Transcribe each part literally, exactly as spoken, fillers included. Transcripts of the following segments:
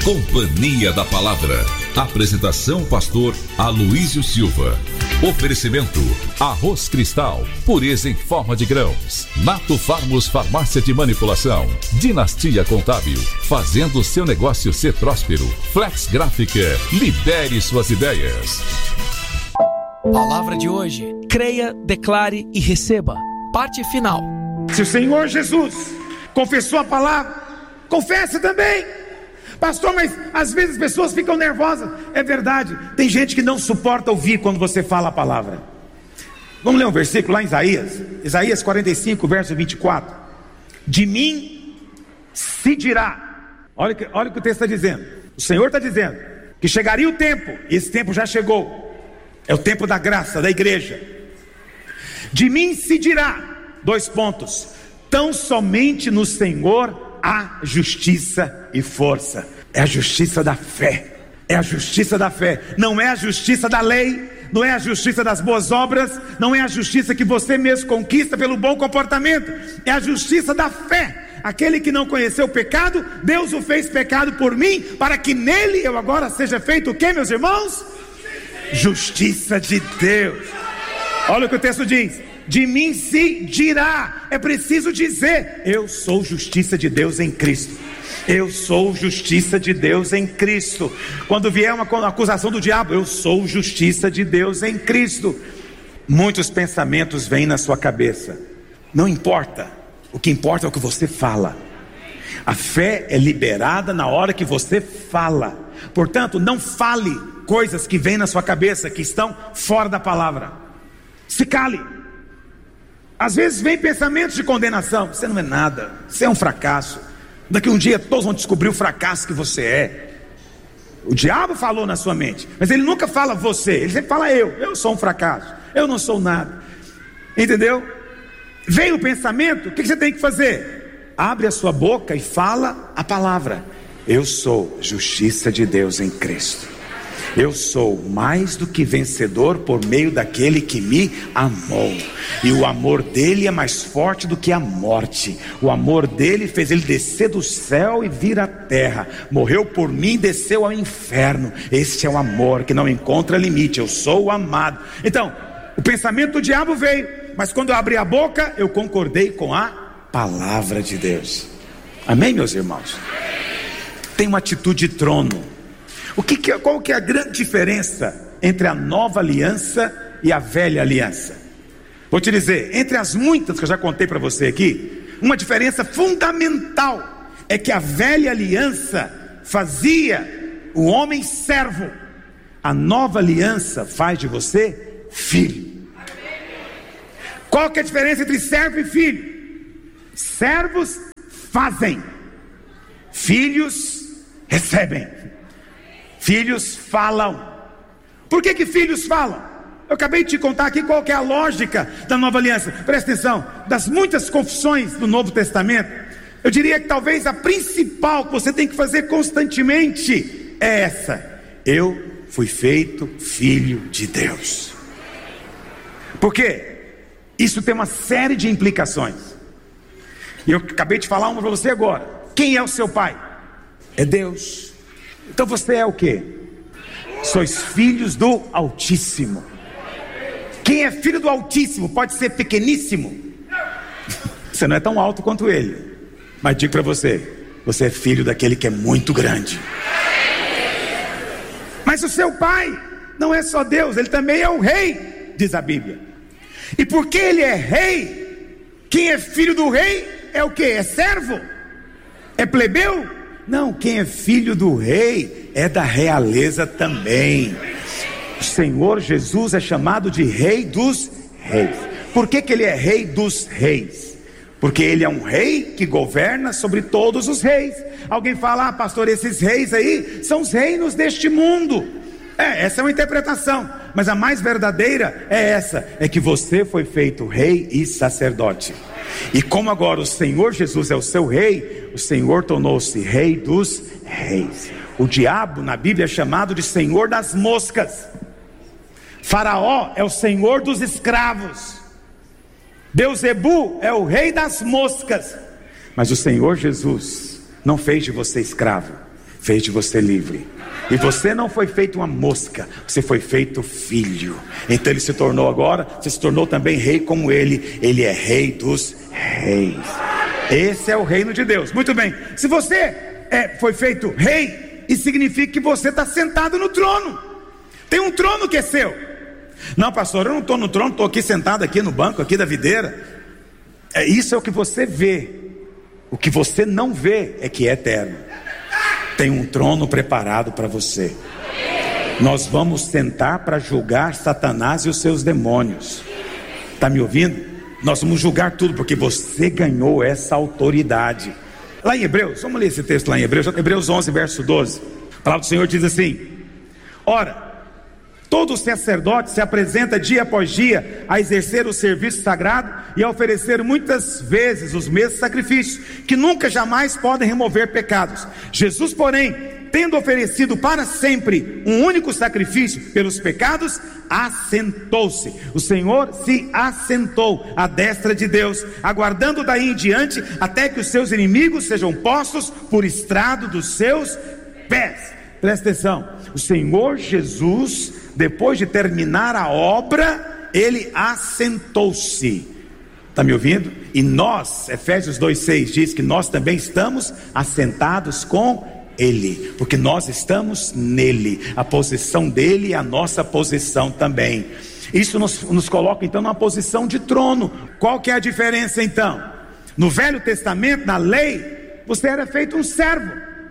Companhia da Palavra. Apresentação pastor Aloísio Silva. Oferecimento Arroz Cristal, pureza em forma de grãos. Nato Farmos Farmácia de Manipulação. Dinastia Contábil, fazendo seu negócio ser próspero. Flex Gráfica, lidere suas ideias. Palavra de hoje: creia, declare e receba. Parte final. Se o Senhor Jesus confessou a palavra, confesse também. Pastor, mas às vezes as pessoas ficam nervosas. É verdade, tem gente que não suporta ouvir quando você fala a palavra. Vamos ler um versículo lá em Isaías, Isaías quarenta e cinco, verso vinte e quatro. De mim se dirá. Olha, olha o que o texto está dizendo. O Senhor está dizendo que chegaria o tempo, e esse tempo já chegou. É o tempo da graça, da igreja. De mim se dirá, dois pontos, tão somente no Senhor há justiça e força. É a justiça da fé. É a justiça da fé. Não é a justiça da lei, não é a justiça das boas obras, não é a justiça que você mesmo conquista pelo bom comportamento. É a justiça da fé. Aquele que não conheceu o pecado, Deus o fez pecado por mim, para que nele eu agora seja feito o que, meus irmãos? Justiça de Deus. Olha o que o texto diz: de mim se dirá. É preciso dizer: eu sou justiça de Deus em Cristo. Eu sou justiça de Deus em Cristo. Quando vier uma acusação do diabo, eu sou justiça de Deus em Cristo. Muitos pensamentos vêm na sua cabeça. Não importa, o que importa é o que você fala. A fé é liberada na hora que você fala. Portanto, não fale coisas que vêm na sua cabeça, que estão fora da palavra. Se cale. Às vezes vem pensamentos de condenação. Você não é nada, você é um fracasso. Daqui um dia todos vão descobrir o fracasso que você é. O diabo falou na sua mente, mas ele nunca fala você, ele sempre fala eu. Eu sou um fracasso, eu não sou nada. Entendeu? Veio o pensamento, o que você tem que fazer? Abre a sua boca e fala a palavra: eu sou justiça de Deus em Cristo. Eu sou mais do que vencedor por meio daquele que me amou. E o amor dele é mais forte do que a morte. O amor dele fez ele descer do céu e vir à terra. Morreu por mim e desceu ao inferno. Este é o amor que não encontra limite. Eu sou o amado. Então, o pensamento do diabo veio, mas quando eu abri a boca, eu concordei com a palavra de Deus. Amém, meus irmãos? Tem uma atitude de trono. O que que, qual que é a grande diferença entre a nova aliança e a velha aliança? Vou te dizer, entre as muitas que eu já contei para você aqui, uma diferença fundamental é que a velha aliança fazia o homem servo. A nova aliança faz de você filho. Qual que é a diferença entre servo e filho? Servos fazem, filhos recebem. Filhos falam. Por que que filhos falam? Eu acabei de te contar aqui qual que é a lógica da nova aliança. Presta atenção, das muitas confissões do Novo Testamento, eu diria que talvez a principal que você tem que fazer constantemente é essa: eu fui feito filho de Deus. Por quê? Isso tem uma série de implicações. E eu acabei de falar uma para você agora. Quem é o seu pai? É Deus. Então você é o quê? Sois filhos do Altíssimo. Quem é filho do Altíssimo pode ser pequeníssimo. Você não é tão alto quanto ele, mas digo para você, você é filho daquele que é muito grande. Mas o seu pai não é só Deus, ele também é o rei, diz a Bíblia. E porque ele é rei, quem é filho do rei é o quê? É servo? É plebeu? Não, quem é filho do rei é da realeza também. O Senhor Jesus é chamado de Rei dos Reis. Por que que ele é Rei dos Reis? Porque ele é um rei que governa sobre todos os reis. Alguém fala: ah, pastor, esses reis aí são os reinos deste mundo. É, essa é uma interpretação, mas a mais verdadeira é essa: é que você foi feito rei e sacerdote. E como agora o Senhor Jesus é o seu rei, o Senhor tornou-se Rei dos Reis. O diabo na Bíblia é chamado de Senhor das moscas. Faraó é o Senhor dos escravos. Beuzebu é o rei das moscas. Mas o Senhor Jesus não fez de você escravo, fez de você livre. E você não foi feito uma mosca, você foi feito filho. Então ele se tornou agora, você se tornou também rei como ele. Ele é rei dos reis. Esse é o reino de Deus. Muito bem, se você é, foi feito rei, isso significa que você está sentado no trono. Tem um trono que é seu. Não, pastor, eu não estou no trono, estou aqui sentado aqui no banco aqui da videira. É, isso é o que você vê. O que você não vê é que é eterno. Tem um trono preparado para você. Nós vamos sentar para julgar Satanás e os seus demônios. Está me ouvindo? Nós vamos julgar tudo, porque você ganhou essa autoridade. Lá em Hebreus, vamos ler esse texto lá em Hebreus, Hebreus onze, verso doze. A palavra do Senhor diz assim: ora, todo sacerdote se apresenta dia após dia a exercer o serviço sagrado e a oferecer muitas vezes os mesmos sacrifícios, que nunca jamais podem remover pecados. Jesus, porém, tendo oferecido para sempre um único sacrifício pelos pecados, assentou-se. O Senhor se assentou à destra de Deus, aguardando daí em diante até que os seus inimigos sejam postos por estrado dos seus pés. Presta atenção, o Senhor Jesus, depois de terminar a obra, ele assentou-se. Está me ouvindo? E nós, Efésios dois, seis diz que nós também estamos assentados com ele, porque nós estamos nele. A posição dele é a nossa posição também. Isso nos, nos coloca então numa posição de trono. Qual que é a diferença então? No Velho Testamento, na lei, você era feito um servo.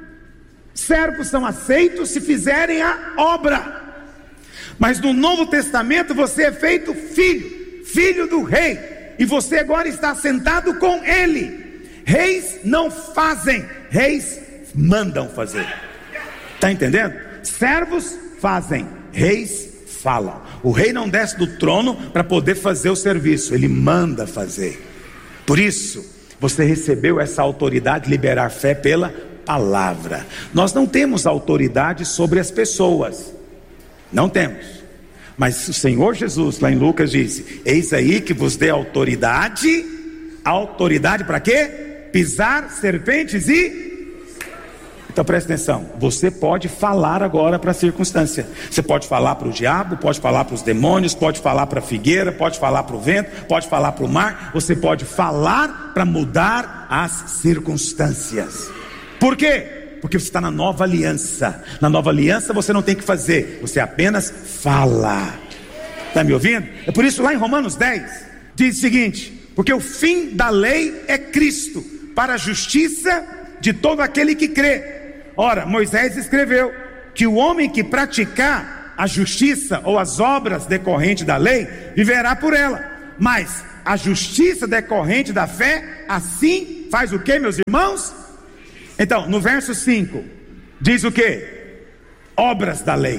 Servos são aceitos se fizerem a obra. Mas no Novo Testamento você é feito filho, filho do rei, e você agora está sentado com ele. Reis não fazem, reis mandam fazer. Está entendendo? Servos fazem, reis falam. O rei não desce do trono para poder fazer o serviço, ele manda fazer. Por isso você recebeu essa autoridade de liberar fé pela palavra. Nós não temos autoridade sobre as pessoas, não temos, mas o Senhor Jesus lá em Lucas disse: eis aí que vos dê autoridade. Autoridade para quê? Pisar serpentes e... Então presta atenção, você pode falar agora para a circunstância. Você pode falar para o diabo, pode falar para os demônios, pode falar para a figueira, pode falar para o vento, pode falar para o mar. Você pode falar para mudar as circunstâncias. Por quê? Porque você está na nova aliança. Na nova aliança você não tem que fazer, você apenas fala. Está me ouvindo? É por isso lá em Romanos dez diz o seguinte: porque o fim da lei é Cristo, para a justiça de todo aquele que crê. Ora, Moisés escreveu que o homem que praticar a justiça ou as obras decorrentes da lei viverá por ela. Mas a justiça decorrente da fé, assim faz o que, meus irmãos? Então, no verso cinco, diz o que? Obras da lei.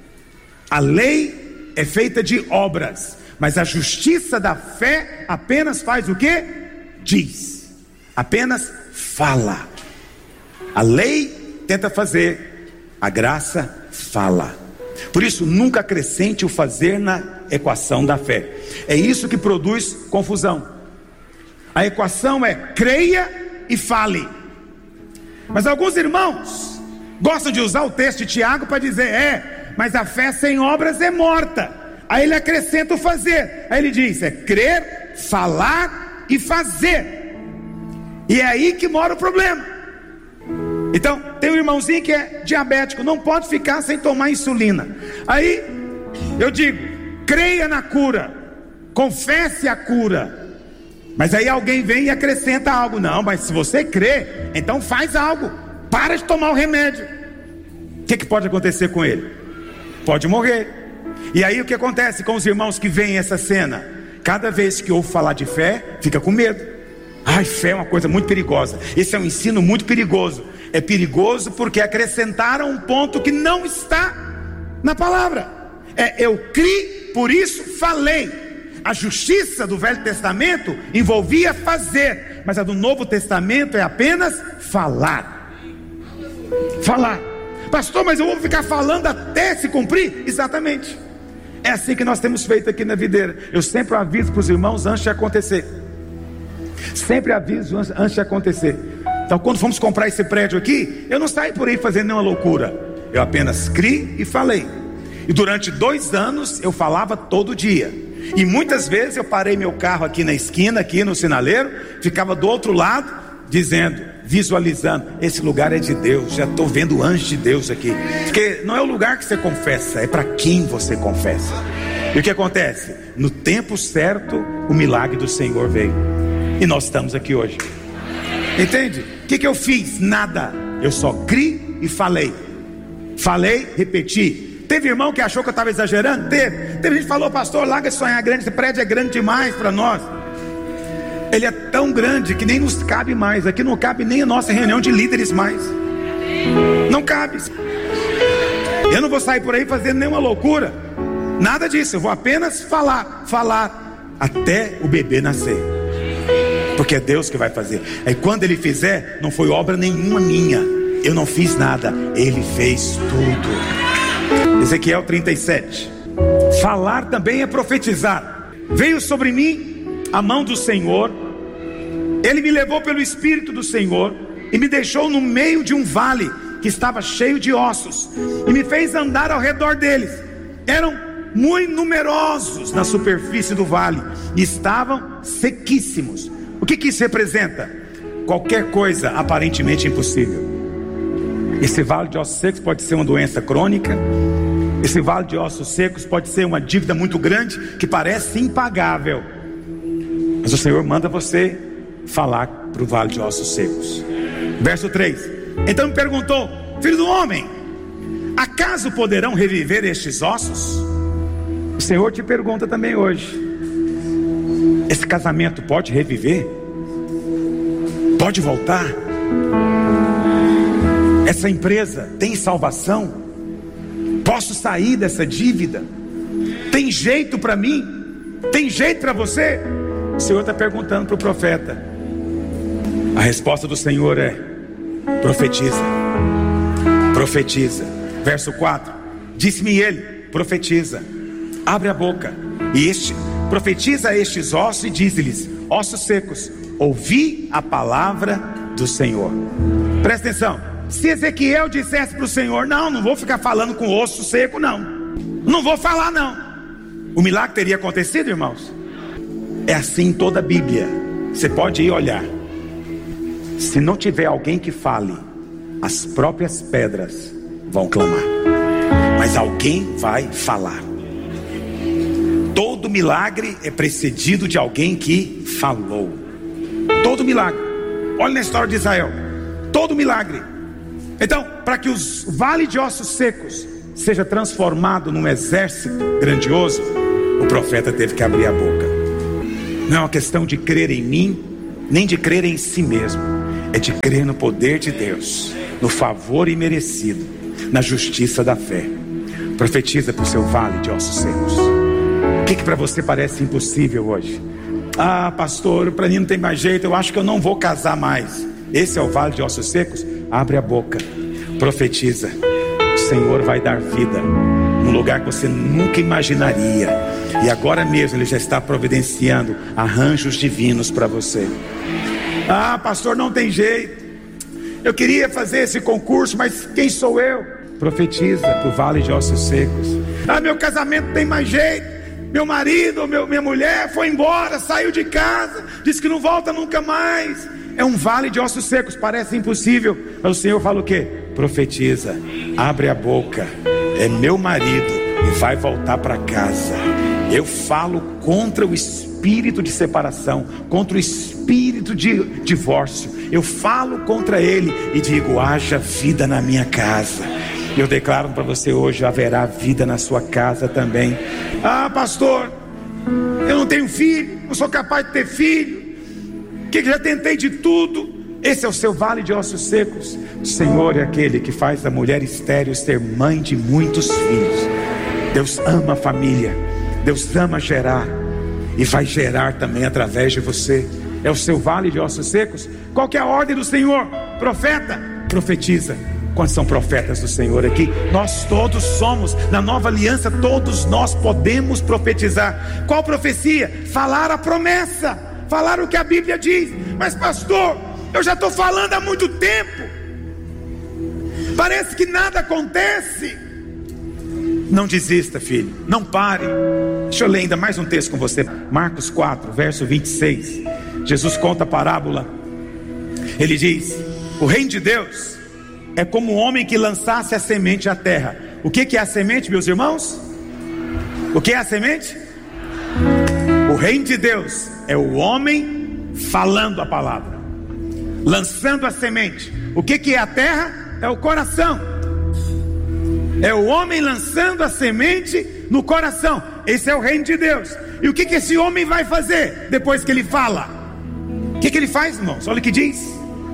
A lei é feita de obras, mas a justiça da fé apenas faz o que? Diz, apenas fala. A lei tenta fazer, a graça fala. Por isso, nunca acrescente o fazer na equação da fé. É isso que produz confusão. A equação é creia e fale. Mas alguns irmãos gostam de usar o texto de Tiago para dizer: é, mas a fé sem obras é morta. Aí ele acrescenta o fazer. Aí ele diz: é crer, falar e fazer. E é aí que mora o problema. Então, tem um irmãozinho que é diabético, não pode ficar sem tomar insulina. Aí eu digo: creia na cura, confesse a cura. Mas aí alguém vem e acrescenta algo. Não, mas se você crê, então faz algo. Para de tomar o remédio. O que, que pode acontecer com ele? Pode morrer. E aí o que acontece com os irmãos que veem essa cena? Cada vez que ouve falar de fé, fica com medo. Ai, fé é uma coisa muito perigosa. Esse é um ensino muito perigoso. É perigoso porque acrescentaram um ponto que não está na palavra. É eu criei, por isso falei. A justiça do Velho Testamento envolvia fazer, mas a do Novo Testamento é apenas falar. Falar. Pastor, mas eu vou ficar falando até se cumprir? Exatamente. É assim que nós temos feito aqui na videira. Eu sempre aviso para os irmãos antes de acontecer. Sempre aviso antes de acontecer. Então quando fomos comprar esse prédio aqui, eu não saí por aí fazendo nenhuma loucura. Eu apenas criei e falei. E durante dois anos eu falava todo dia. E muitas vezes eu parei meu carro aqui na esquina, aqui no sinaleiro, ficava do outro lado, dizendo, visualizando, esse lugar é de Deus, já estou vendo o anjo de Deus aqui. Porque não é o lugar que você confessa, é para quem você confessa. E o que acontece? No tempo certo, o milagre do Senhor veio. E nós estamos aqui hoje. Entende? O que, que eu fiz? Nada. Eu só criei e falei. Falei, repeti. Teve irmão que achou que eu estava exagerando? Teve. Teve gente que falou, pastor, larga de sonhar grande, esse prédio é grande demais para nós. Ele é tão grande que nem nos cabe mais. Aqui não cabe nem a nossa reunião de líderes mais. Não cabe. Eu não vou sair por aí fazendo nenhuma loucura. Nada disso, eu vou apenas falar, falar até o bebê nascer. Porque é Deus que vai fazer. Aí quando Ele fizer, não foi obra nenhuma minha. Eu não fiz nada, Ele fez tudo. Ezequiel trinta e sete. Falar também é profetizar. Veio sobre mim a mão do Senhor. Ele me levou pelo Espírito do Senhor e me deixou no meio de um vale que estava cheio de ossos, e me fez andar ao redor deles. Eram muito numerosos na superfície do vale e estavam sequíssimos. O que que isso representa? Qualquer coisa aparentemente impossível. Esse vale de ossos secos pode ser uma doença crônica. Esse vale de ossos secos pode ser uma dívida muito grande que parece impagável. Mas o Senhor manda você falar para o vale de ossos secos. Verso três. Então me perguntou, filho do homem, acaso poderão reviver estes ossos? O Senhor te pergunta também hoje. Esse casamento pode reviver? Pode voltar? Essa empresa tem salvação? Posso sair dessa dívida? Tem jeito para mim? Tem jeito para você? O Senhor está perguntando para o profeta. A resposta do Senhor é: profetiza, profetiza. Verso quatro. Disse-me ele, profetiza, abre a boca e este, profetiza a estes ossos e diz-lhes, ossos secos, ouvi a palavra do Senhor. Presta atenção. Se Ezequiel dissesse para o Senhor, não, não vou ficar falando com osso seco, não, não vou falar não, o milagre teria acontecido, irmãos? É assim em toda a Bíblia. Você pode ir olhar. Se não tiver alguém que fale, as próprias pedras vão clamar, mas alguém vai falar. Todo milagre é precedido de alguém que falou. Todo milagre. Olha na história de Israel. Todo milagre. Então, para que os vales de ossos secos seja transformado num exército grandioso, o profeta teve que abrir a boca. Não é uma questão de crer em mim, nem de crer em si mesmo. É de crer no poder de Deus, no favor imerecido, na justiça da fé. Profetiza para o seu vale de ossos secos. O que que para você parece impossível hoje? Ah, pastor, para mim não tem mais jeito, eu acho que eu não vou casar mais. Esse é o vale de ossos secos? Abre a boca, profetiza. O Senhor vai dar vida num lugar que você nunca imaginaria. E agora mesmo Ele já está providenciando arranjos divinos para você. Ah, pastor, não tem jeito. Eu queria fazer esse concurso, mas quem sou eu? Profetiza para o vale de ossos secos. Ah, meu casamento não tem mais jeito. Meu marido, meu, minha mulher foi embora, saiu de casa, disse que não volta nunca mais. É um vale de ossos secos, parece impossível, mas o Senhor fala o quê? Profetiza, abre a boca. É meu marido e vai voltar para casa. Eu falo contra o espírito de separação, contra o espírito de divórcio. Eu falo contra ele e digo, haja vida na minha casa. Eu declaro para você hoje, haverá vida na sua casa também. Ah, pastor, eu não tenho filho, não sou capaz de ter filho, que já tentei de tudo. Esse é o seu vale de ossos secos. O Senhor é aquele que faz a mulher estéril ser mãe de muitos filhos. Deus ama a família, Deus ama gerar, e vai gerar também através de você. É o seu vale de ossos secos. Qual que é a ordem do Senhor? Profeta, profetiza. Quantos são profetas do Senhor aqui? Nós todos somos. Na nova aliança todos nós podemos profetizar. Qual profecia? Falar a promessa, falar o que a Bíblia diz. Mas pastor, Eu já estou falando há muito tempo. Parece que nada acontece. Não desista, filho, não pare. Deixa eu ler ainda mais um texto com você. Marcos quatro, verso vinte e seis. Jesus conta a parábola. Ele diz: o reino de Deus é como um homem que lançasse a semente à terra. O que que é a semente, meus irmãos? O que é a semente? O reino de Deus é o homem falando a palavra, lançando a semente. O que que é a terra? É o coração. É o homem lançando a semente no coração. Esse é o reino de Deus. E o que que esse homem vai fazer depois que ele fala? O que que ele faz, irmãos? Olha o que diz.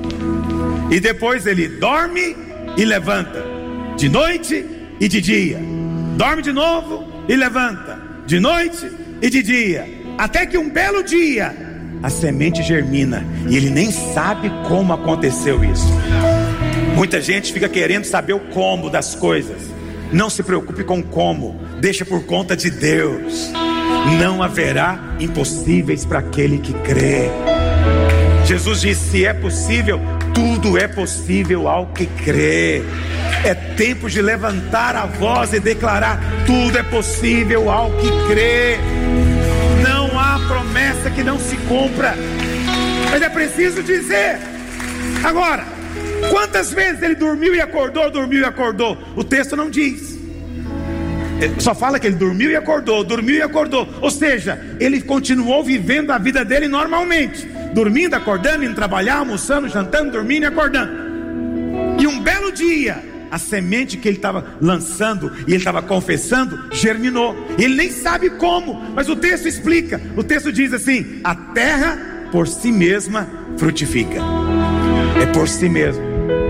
E depois ele dorme e levanta, de noite e de dia. Dorme de novo e levanta, de noite e de dia. Até que um belo dia a semente germina, e ele nem sabe como aconteceu isso. Muita gente fica querendo saber o como das coisas. Não se preocupe com como, deixa por conta de Deus. Não haverá impossíveis para aquele que crê. Jesus disse: se é possível, tudo é possível ao que crê. É tempo de levantar a voz e declarar: tudo é possível ao que crê. Não há promessa que não se cumpra, mas é preciso dizer. Agora, quantas vezes ele dormiu e acordou, dormiu e acordou? O texto não diz. Ele só fala que ele dormiu e acordou, dormiu e acordou. Ou seja, ele continuou vivendo a vida dele normalmente, dormindo, acordando, indo trabalhar, almoçando, jantando, dormindo e acordando. E um belo dia, a semente que ele estava lançando e ele estava confessando germinou. Ele nem sabe como, mas o texto explica. O texto diz assim: a terra por si mesma frutifica. É por si mesmo,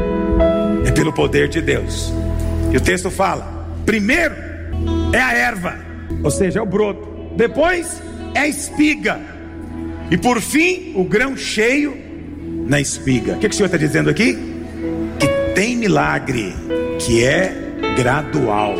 é pelo poder de Deus. E o texto fala: primeiro é a erva, ou seja, é o broto. Depois é a espiga. E por fim, o grão cheio na espiga. O que, que o Senhor está dizendo aqui? Que tem milagre, que é gradual.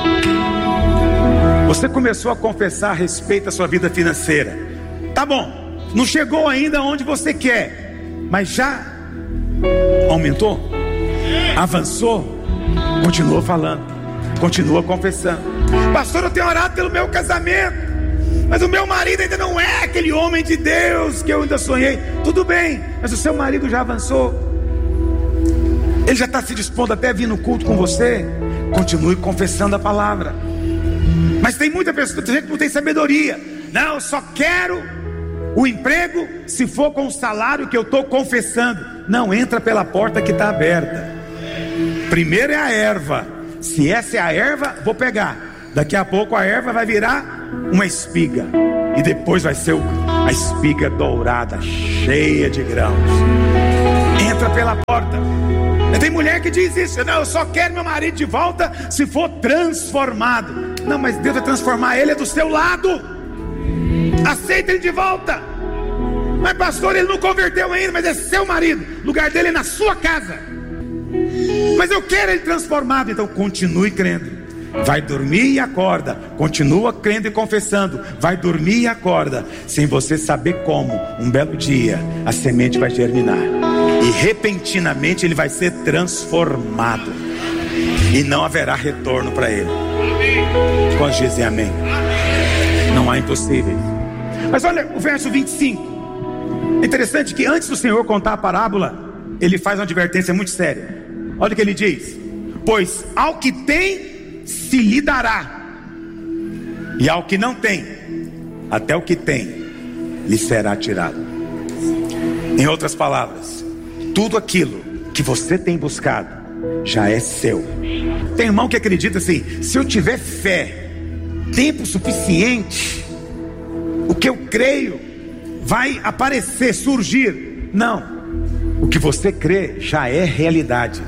Você começou a confessar a respeito da sua vida financeira. Tá bom, não chegou ainda onde você quer, mas já aumentou, avançou. Continua falando, continua confessando. Pastor, eu tenho orado pelo meu casamento, mas o meu marido ainda não é aquele homem de Deus que eu ainda sonhei. Tudo bem, mas o seu marido já avançou, ele já está se dispondo até a vir no culto com você. Continue confessando a palavra. Mas tem muita pessoa, tem gente que não tem sabedoria. Não, eu só quero o emprego se for com o salário que eu estou confessando. Não, entra pela porta que está aberta. Primeiro é a erva. Se essa é a erva, vou pegar. Daqui a pouco a erva vai virar uma espiga, e depois vai ser a espiga dourada, cheia de grãos. Entra pela porta. Tem mulher que diz isso: não, eu só quero meu marido de volta se for transformado. Não, mas Deus vai transformar ele, é do seu lado. Aceita ele de volta. Mas pastor, ele não converteu ainda, mas é seu marido, o lugar dele é na sua casa. Mas eu quero ele transformado. Então continue crendo. Vai dormir e acorda. Continua crendo e confessando. Vai dormir e acorda. Sem você saber como, um belo dia a semente vai germinar, e repentinamente ele vai ser transformado, e não haverá retorno para ele. Quantos dizem amém? Não há impossíveis. Mas olha o verso vinte e cinco. É interessante que antes do Senhor contar a parábola, ele faz uma advertência muito séria. Olha o que ele diz: pois ao que tem se lhe dará, e ao que não tem, até o que tem lhe será tirado. Em outras palavras, tudo aquilo que você tem buscado já é seu. Tem irmão que acredita assim: se eu tiver fé, tempo suficiente, o que eu creio vai aparecer, surgir. Não, o que você crê já é realidade.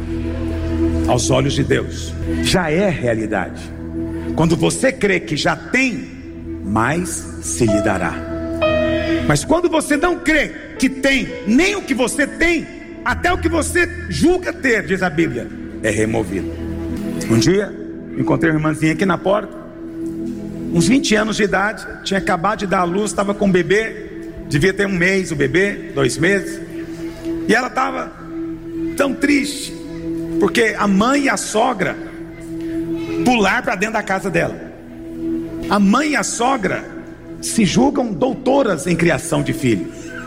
Aos olhos de Deus, já é realidade. Quando você crê que já tem, mais se lhe dará. Mas quando você não crê que tem, nem o que você tem, até o que você julga ter, diz a Bíblia, é removido. Um dia, encontrei uma irmãzinha aqui na porta, uns vinte anos de idade, tinha acabado de dar à luz, estava com um bebê, devia ter um mês o bebê, dois meses. E ela estava tão triste, porque a mãe e a sogra pularam para dentro da casa dela. A mãe e a sogra se julgam doutoras em criação de filhos,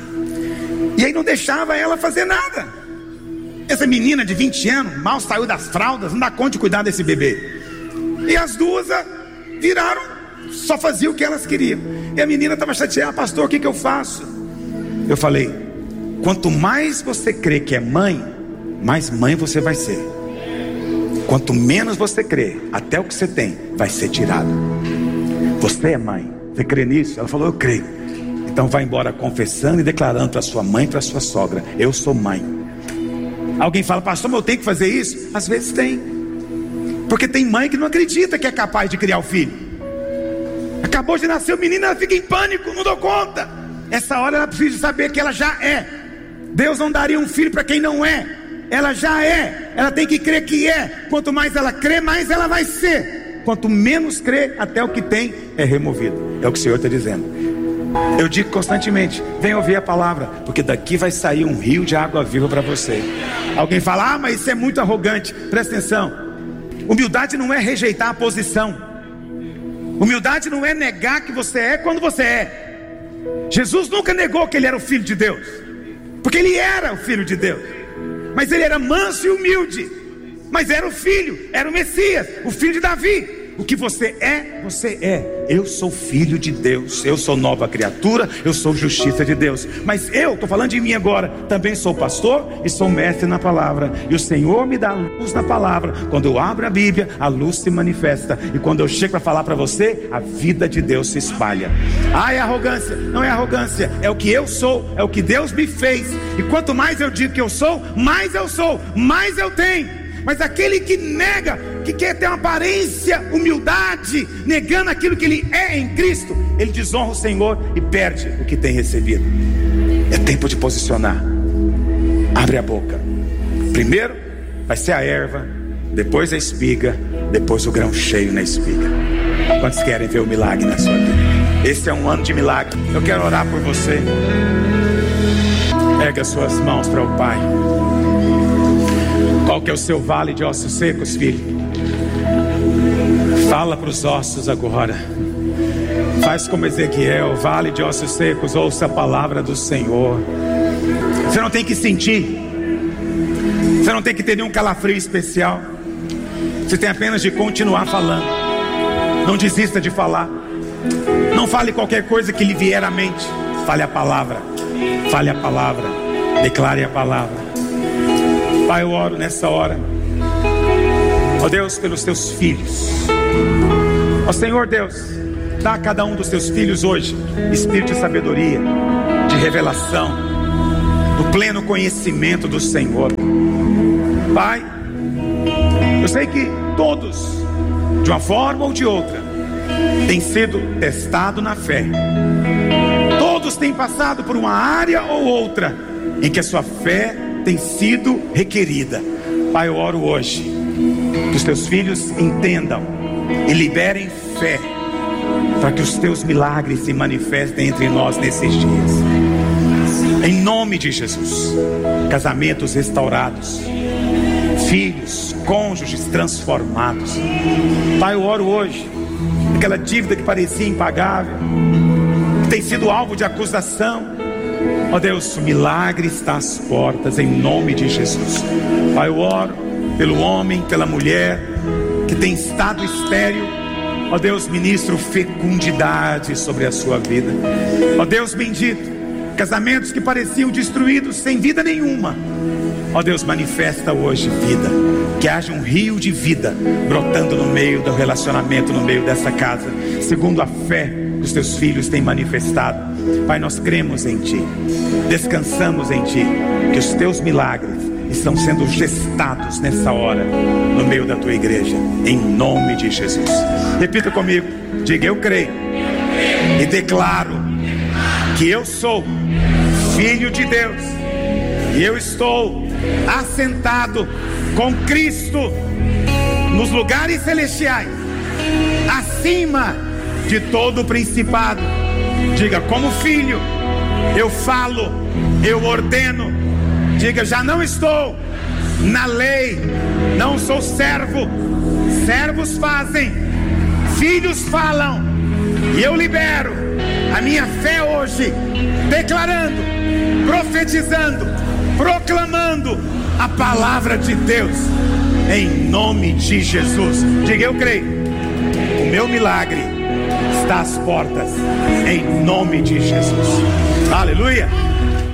e aí não deixava ela fazer nada. Essa menina de vinte anos, mal saiu das fraldas, não dá conta de cuidar desse bebê. E as duas viraram, só faziam o que elas queriam. E a menina estava chateada: pastor, o que, que eu faço? Eu falei: quanto mais você crê que é mãe, mais mãe você vai ser. Quanto menos você crê, até o que você tem vai ser tirado. Você é mãe, você crê nisso? Ela falou: eu creio. Então vai embora confessando e declarando para sua mãe e para sua sogra: eu sou mãe. Alguém fala: pastor, mas eu tenho que fazer isso? Às vezes tem, porque tem mãe que não acredita que é capaz de criar o filho. Acabou de nascer o menino, ela fica em pânico, não dou conta. Essa hora ela precisa saber que ela já é. Deus não daria um filho para quem não é. Ela já é, ela tem que crer que é. Quanto mais ela crê, mais ela vai ser. Quanto menos crê, até o que tem é removido. É o que o Senhor está dizendo. Eu digo constantemente: vem ouvir a palavra, porque daqui vai sair um rio de água viva para você. Alguém fala: ah, mas isso é muito arrogante. Presta atenção, humildade não é rejeitar a posição. Humildade não é negar que você é quando você é. Jesus nunca negou que ele era o Filho de Deus, porque ele era o Filho de Deus. Mas ele era manso e humilde, mas era o Filho, era o Messias, o filho de Davi. O que você é, você é. Eu sou filho de Deus, eu sou nova criatura, eu sou justiça de Deus. Mas eu, estou falando de mim agora, também sou pastor e sou mestre na palavra. E o Senhor me dá luz na palavra. Quando eu abro a Bíblia, a luz se manifesta. E quando eu chego para falar para você, a vida de Deus se espalha. Ah, é arrogância? Não é arrogância, é o que eu sou, é o que Deus me fez. E quanto mais eu digo que eu sou, mais eu sou, mais eu tenho. Mas aquele que nega, que quer ter uma aparência, humildade, negando aquilo que ele é em Cristo, ele desonra o Senhor e perde o que tem recebido. É tempo de posicionar. Abre a boca. Primeiro vai ser a erva, depois a espiga, depois o grão cheio na espiga. Quantos querem ver o milagre na sua vida? Esse é um ano de milagre. Eu quero orar por você. Pega as suas mãos para o Pai. Qual que é o seu vale de ossos secos, filho? Fala para os ossos agora. Faz como Ezequiel, vale de ossos secos, ouça a palavra do Senhor. Você não tem que sentir, você não tem que ter nenhum calafrio especial. Você tem apenas de continuar falando. Não desista de falar. Não fale qualquer coisa que lhe vier à mente. Fale a palavra. Fale a palavra. Declare a palavra. Pai, eu oro nessa hora, ó Deus, pelos teus filhos. Ó Senhor Deus, dá a cada um dos teus filhos hoje espírito de sabedoria, de revelação, do pleno conhecimento do Senhor. Pai, eu sei que todos, de uma forma ou de outra, têm sido testados na fé. Todos têm passado por uma área ou outra em que a sua fé tem sido requerida. Pai, eu oro hoje que os teus filhos entendam e liberem fé, para que os teus milagres se manifestem entre nós nesses dias. Em nome de Jesus. Casamentos restaurados, filhos, cônjuges transformados. Pai, eu oro hoje aquela dívida que parecia impagável, que tem sido alvo de acusação. Ó Deus, o milagre está às portas, em nome de Jesus. Pai, eu oro pelo homem, pela mulher que tem estado estéril. Ó Deus, ministro fecundidade sobre a sua vida. Ó Deus bendito, casamentos que pareciam destruídos, sem vida nenhuma. Ó Deus, manifesta hoje vida, que haja um rio de vida brotando no meio do relacionamento, no meio dessa casa, segundo a fé que os teus filhos têm manifestado. Pai, nós cremos em Ti, descansamos em Ti, que os Teus milagres estão sendo gestados nessa hora, no meio da Tua igreja, em nome de Jesus. Repita comigo, diga: eu creio e declaro que eu sou filho de Deus, e eu estou assentado com Cristo nos lugares celestiais, acima de todo principado. Diga: como filho, eu falo, eu ordeno, Diga: já não estou na lei, não sou servo. Servos fazem, filhos falam, e eu libero a minha fé hoje, declarando, profetizando, proclamando a palavra de Deus, em nome de Jesus. Diga: eu creio, o meu milagre está às portas, em nome de Jesus. Aleluia.